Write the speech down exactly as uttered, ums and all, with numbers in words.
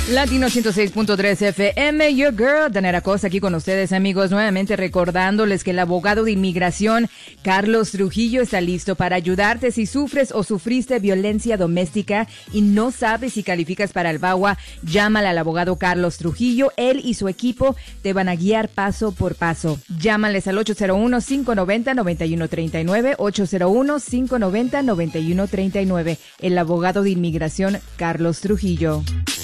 Latino ciento seis punto tres F M, your girl, Danera Costa, aquí con ustedes, amigos, nuevamente recordándoles que el abogado de inmigración, Carlos Trujillo, está listo para ayudarte si sufres o sufriste violencia doméstica y no sabes si calificas para el V A W A. Llámale al abogado Carlos Trujillo, él y su equipo te van a guiar paso por paso. Llámales al ocho cero uno, cinco nueve cero, nueve uno tres nueve, ocho cero uno, cinco nueve cero, nueve uno tres nueve, el abogado de inmigración, Carlos Trujillo.